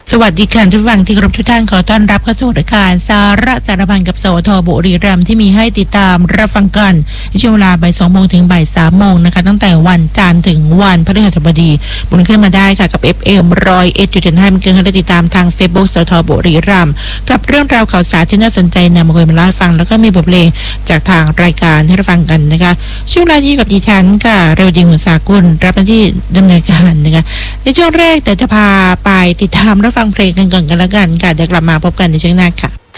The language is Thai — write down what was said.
สวัสดีค่ะทุกฝั่งที่เคารพทุกท่านขอต้อนรับเข้าสู่รายการสาระสารพันกับสวทบุรีรัมย์ที่มีให้ติดตามรับฟังกันในช่วงเวลาบ่าย2 โมงถึงบ่าย3 โมงนะคะตั้งแต่วันจันทร์ถึงวันพฤหัสบดีบนขึ้นมาได้ค่ะกับ FM 101.5มันเกินให้ติดตามทาง Facebook สวทบุรีรัมย์กับเรื่องราวข่าวสารที่น่าสนใจนำมาคุยมาเล่าให้ฟังแล้วก็มีบทเพลงจากทางรายการให้รับฟังกันนะคะช่วงเวลานี้กับดิฉันค่ะเรวดีหุ่นสากุลรับหน้าที่ดำเนินการนะคะในช่วงแรกแต่จะพาไปติดตามรับฟังเพลงกันก่อนกันแล้วกันค่ะเดี๋ยวกลับมาพบกันในช่วงหน้าค่ะเธ